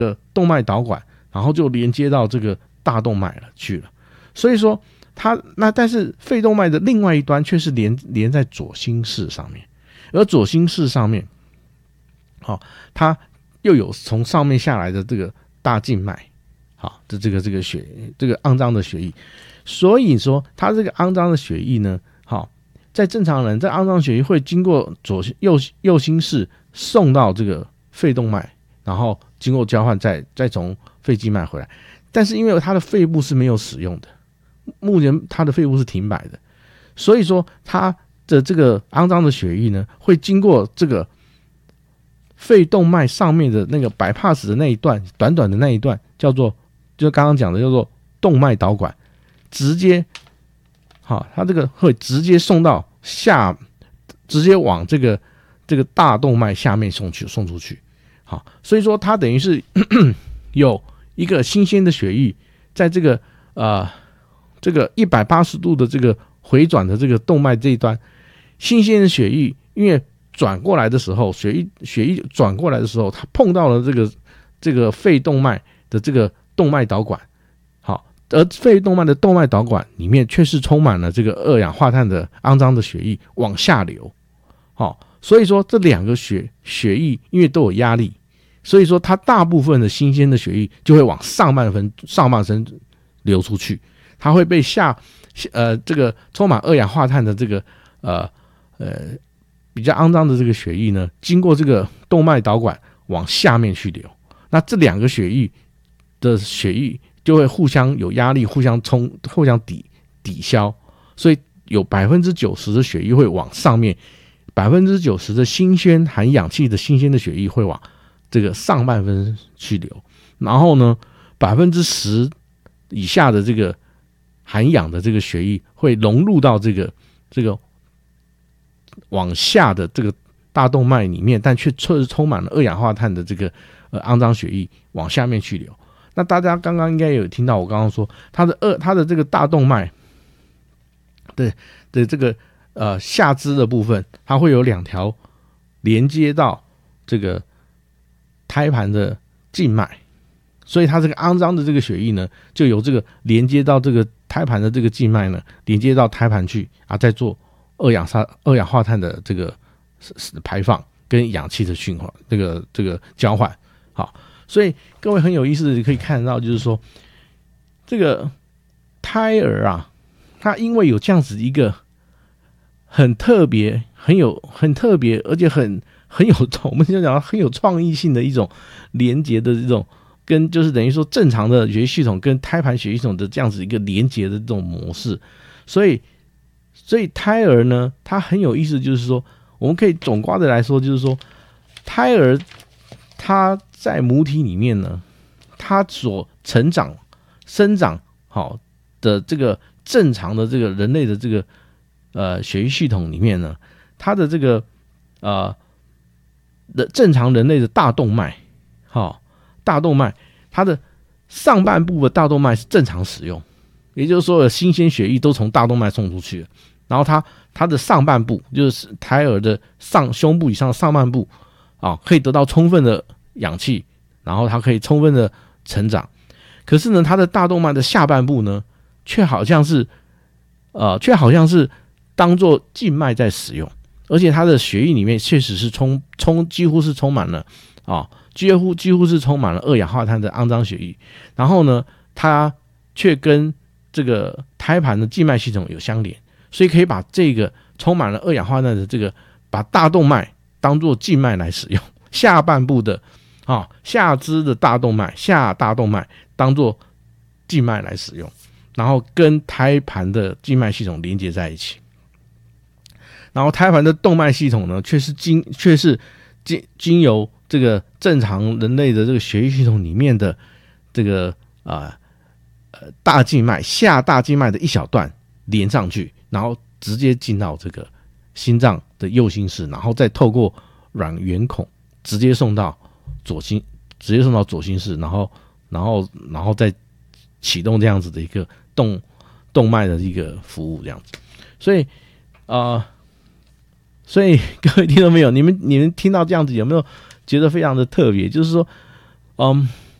动脉导管，然后就连接到这个大动脉去了。所以说但是肺动脉的另外一端却是连在左心室上面，而左心室上面，它又有从上面下来的这个大静脉，的这个肮脏的血液。所以说它这个肮脏的血液呢，在正常人，这肮脏血液会经过右心室送到这个肺动脉，然后经过交换再从肺静脉回来。但是因为它的肺部是没有使用的，目前它的肺部是停摆的，所以说它的这个肮脏的血液呢，会经过这个肺动脉上面的那个bypass的那一段，短短的那一段，就是刚刚讲的叫做动脉导管，直接它这个会直接送到直接往这个大动脉下面送出去。所以说它等于是有一个新鲜的血液在这个180度的这个回转的这个动脉这一端，新鲜的血液因为转过来的时候，血液转过来的时候，它碰到了这个肺动脉的这个动脉导管，而肺动脉的动脉导管里面却是充满了这个二氧化碳的肮脏的血液往下流。所以说这两个血液因为都有压力，所以说它大部分的新鲜的血液就会往上半身流出去，它会被这个充满二氧化碳的这个比较肮脏的这个血液呢，经过这个动脉导管往下面去流。那这两个血液就会互相有压力，互相抵消，所以有 90% 的血液会往上面， 90% 的新鲜含氧气的新鲜的血液会往这个上半身去流，然后呢 10% 以下的这个含氧的这个血液会融入到这个往下的这个大动脉里面，但却充满了二氧化碳的这个肮脏血液往下面去流。那大家刚刚应该有听到我刚刚说它的这个大动脉的这个下肢的部分，它会有2条连接到这个胎盘的静脉，所以它这个肮脏的这个血液呢，就由这个连接到这个胎盘的这个静脉呢，连接到胎盘去再做二氧化碳的这个排放跟氧气的循环，这个交换。好，所以各位很有意思的可以看到，就是说这个胎儿它因为有这样子一个很特别、很特别，而且很有我们就讲很有创意性的一种连接的这种，跟就是等于说正常的血液系统跟胎盘血液系统的这样子一个连接的这种模式，所以胎儿呢，它很有意思，就是说我们可以总括的来说，就是说胎儿它在母体里面呢，它所生长好的这个正常的这个人类的这个血液系统里面呢，它的这个正常人类的大动脉，它的上半部的大动脉是正常使用，也就是说新鲜血液都从大动脉送出去了，然后它的上半部就是胎儿的胸部以上的上半部可以得到充分的氧气，然后它可以充分的成长。可是呢，它的大动脉的下半部呢，却好像是当作静脉在使用，而且它的血液里面确实是几乎是充满了几乎是充满了二氧化碳的肮脏血液，然后呢，它却跟这个胎盘的静脉系统有相连，所以可以把这个充满了二氧化碳的这个把大动脉当作静脉来使用，下半部的下肢的大动脉当作静脉来使用，然后跟胎盘的静脉系统连接在一起。然后胎盘的动脉系统呢，却是经由这个正常人类的这个血液系统里面的这个大静脉下大静脉的一小段连上去，然后直接进到这个心脏的右心室，然后再透过软圆孔直接送到左心室，然后再启动这样子的一个动脉的一个服务，这样子。所以各位听到没有？你们听到这样子有没有觉得非常的特别？就是说，